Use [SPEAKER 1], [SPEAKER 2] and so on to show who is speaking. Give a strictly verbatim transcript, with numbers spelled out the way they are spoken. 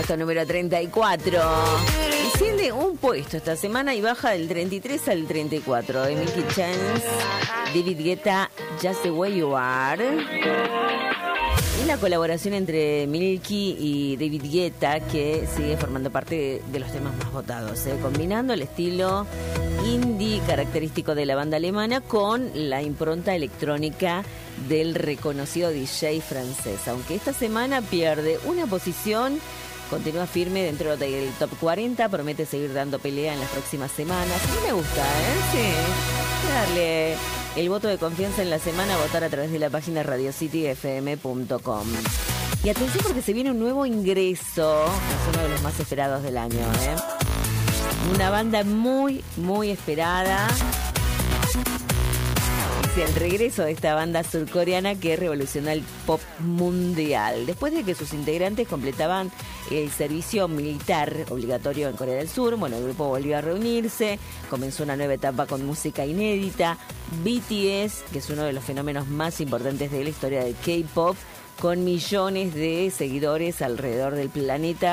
[SPEAKER 1] puesto número treinta y cuatro. Desciende un puesto esta semana y baja del treinta y tres al treinta y cuatro. De Milky Chance, David Guetta, Just the Way You Are. Y la colaboración entre Milky y David Guetta, que sigue formando parte de los temas más votados, ¿eh? Combinando el estilo indie característico de la banda alemana con la impronta electrónica del reconocido D J francés. Aunque esta semana pierde una posición, continúa firme dentro del top cuarenta, promete seguir dando pelea en las próximas semanas. A mí me gusta, ¿eh? Sí. Darle el voto de confianza en la semana, votar a través de la página radio city f m punto com. Y atención porque se viene un nuevo ingreso, es uno de los más esperados del año, ¿eh? Una banda muy, muy esperada. Es el regreso de esta banda surcoreana que revolucionó el pop mundial. Después de que sus integrantes completaban el servicio militar obligatorio en Corea del Sur, bueno, el grupo volvió a reunirse, comenzó una nueva etapa con música inédita. B T S, que es uno de los fenómenos más importantes de la historia del K-pop, con millones de seguidores alrededor del planeta,